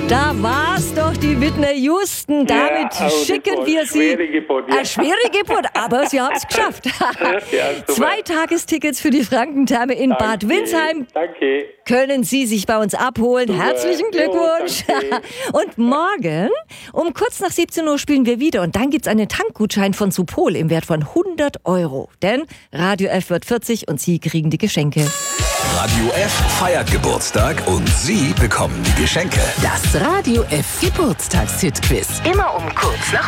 Da war's doch, die Whitney Houston. Damit schicken wir Sie. Schwere Geburt, ja. Schwere Geburt, aber Sie haben es geschafft. Ja, 2 Tagestickets für die Frankentherme in Bad Windsheim. Danke. Können Sie sich bei uns abholen. Super. Herzlichen Glückwunsch. Jo, danke. Und morgen um kurz nach 17 Uhr spielen wir wieder. Und dann gibt's einen Tankgutschein von Supol im Wert von 100 €. Denn Radio F wird 40 und Sie kriegen die Geschenke. Radio F feiert Geburtstag und Sie bekommen die Geschenke. Das Radio F Geburtstagshit-Quiz. Immer um kurz nach